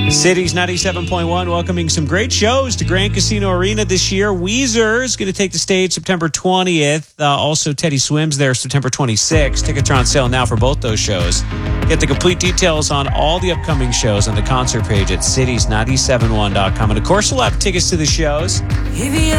Cities 97.1 welcoming some great shows to Grand Casino Arena this year. Weezer is going to take the stage September 20th. Also, Teddy Swims there September 26th. Tickets are on sale now for both those shows. Get the complete details on all the upcoming shows on the concert page at cities971.com. And of course, we'll have tickets to the shows.